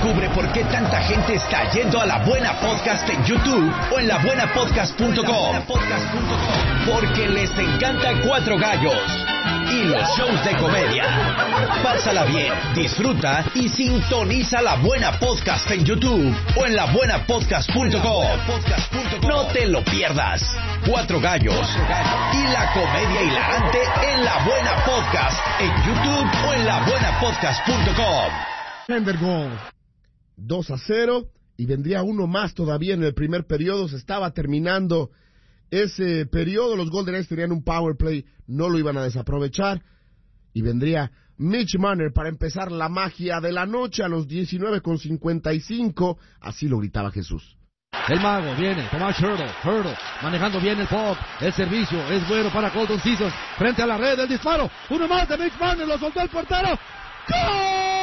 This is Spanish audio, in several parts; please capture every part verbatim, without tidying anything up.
Descubre por qué tanta gente está yendo a La Buena Podcast en YouTube o en la buena podcast punto com. Porque les encanta Cuatro Gallos y los shows de comedia. Pásala bien, disfruta y sintoniza La Buena Podcast en YouTube o en la buena podcast punto com. No te lo pierdas. Cuatro Gallos y la comedia hilarante en La Buena Podcast en YouTube o en la buena podcast punto com. Pendergol, dos a cero, y vendría uno más todavía en el primer periodo. Se estaba terminando ese periodo, los Golden Knights tenían un power play, no lo iban a desaprovechar, y vendría Mitch Marner para empezar la magia de la noche a los diecinueve con cincuenta y cinco, así lo gritaba Jesús. El mago viene, Tomás Hurdle, Hurdle, manejando bien el pop, el servicio es bueno para Colton Sisson, frente a la red, el disparo, uno más de Mitch Marner, lo soltó el portero, ¡gol!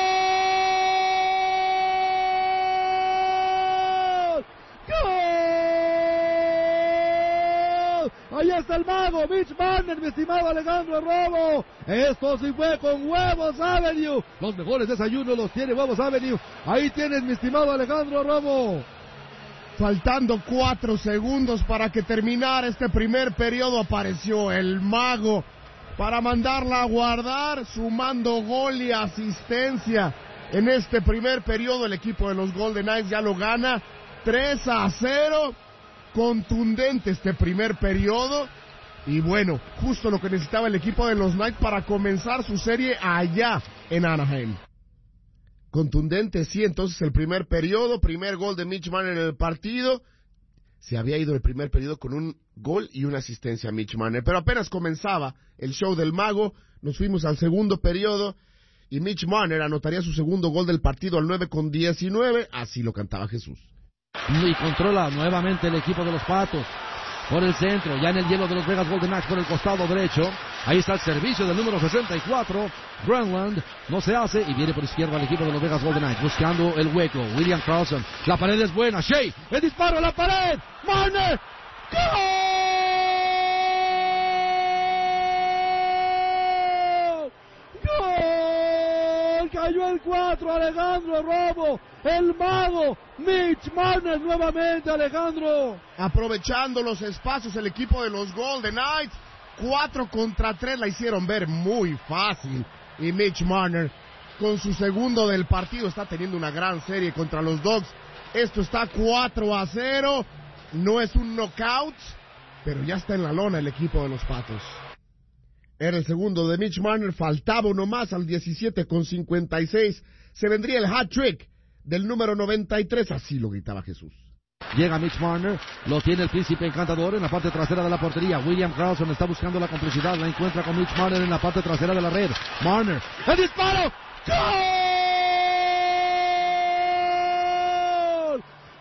Ahí está el mago, Mitch Marner, mi estimado Alejandro Romo. Esto sí fue con Huevos Avenue. Los mejores desayunos los tiene Huevos Avenue. Ahí tienes, mi estimado Alejandro Romo. Faltando cuatro segundos para que terminara este primer periodo, apareció el mago para mandarla a guardar, sumando gol y asistencia. En este primer periodo el equipo de los Golden Knights ya lo gana tres a cero. Contundente este primer periodo, y bueno, justo lo que necesitaba el equipo de los Knights para comenzar su serie allá en Anaheim. Contundente, sí, entonces el primer periodo, primer gol de Mitch Marner en el partido. Se había ido el primer periodo con un gol y una asistencia a Mitch Marner, pero apenas comenzaba el show del mago, nos fuimos al segundo periodo, y Mitch Marner anotaría su segundo gol del partido al nueve con diecinueve, así lo cantaba Jesús. Y controla nuevamente el equipo de los Patos por el centro, ya en el hielo de los Vegas Golden Knights por el costado derecho. Ahí está el servicio del número sesenta y cuatro, Granlund, no se hace y viene por izquierda el equipo de los Vegas Golden Knights buscando el hueco. William Karlsson, la pared es buena, Shea, el disparo a la pared, Marner, ¡gol! Cayó el cuatro, Alejandro Romo, el mago, Mitch Marner nuevamente, Alejandro. Aprovechando los espacios el equipo de los Golden Knights, cuatro contra tres la hicieron ver muy fácil. Y Mitch Marner, con su segundo del partido, está teniendo una gran serie contra los Dogs. Esto está cuatro a cero, no es un knockout, pero ya está en la lona el equipo de los Patos. Era el segundo de Mitch Marner, faltaba uno más al diecisiete con cincuenta y seis. Se vendría el hat-trick del número noventa y tres, así lo gritaba Jesús. Llega Mitch Marner, lo tiene el príncipe encantador en la parte trasera de la portería. William Karlsson está buscando la complicidad, la encuentra con Mitch Marner en la parte trasera de la red. Marner, el disparo, ¡gol!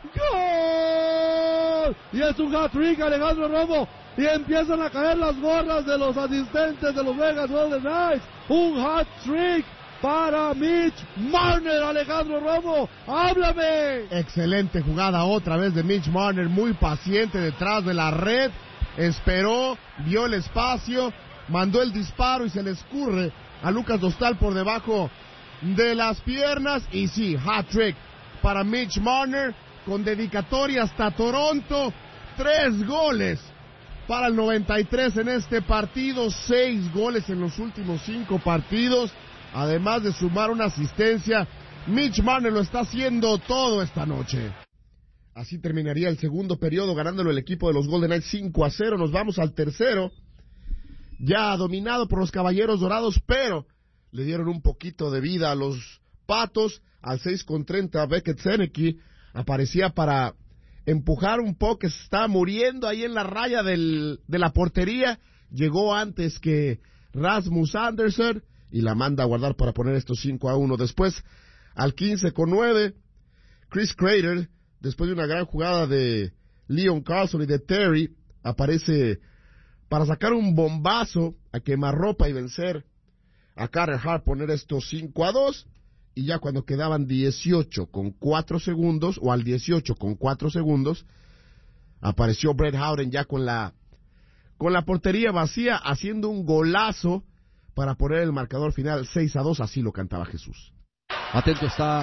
¡Gol! Y es un hat-trick, Alejandro Romo. Y empiezan a caer las gorras de los asistentes de los Vegas Golden Knights. Un hat-trick para Mitch Marner, Alejandro Romo. ¡Háblame! Excelente jugada otra vez de Mitch Marner, muy paciente detrás de la red. Esperó, vio el espacio, mandó el disparo y se le escurre a Lucas Dostal por debajo de las piernas. Y sí, hat-trick para Mitch Marner, con dedicatoria hasta Toronto. Tres goles para el noventa y tres en este partido, seis goles en los últimos cinco partidos, además de sumar una asistencia. Mitch Marner lo está haciendo todo esta noche. Así terminaría el segundo periodo, ganándolo el equipo de los Golden Knights cinco a cero. Nos vamos al tercero, ya dominado por los Caballeros Dorados, pero le dieron un poquito de vida a los Patos. Al seis con treinta, Beckett Senecki aparecía para empujar un poco, que se estaba muriendo ahí en la raya del, de la portería. Llegó antes que Rasmus Andersson y la manda a guardar para poner estos cinco a uno. Después, al quince con nueve, Chris Kreider, después de una gran jugada de Leon Karlsson y de Terry, aparece para sacar un bombazo a quemarropa y vencer a Carter Hart, poner estos cinco a dos. Y ya cuando quedaban dieciocho con cuatro segundos, o al dieciocho con cuatro segundos, apareció Brett Howden ya con la, con la portería vacía, haciendo un golazo para poner el marcador final seis a dos, así lo cantaba Jesús. Atento está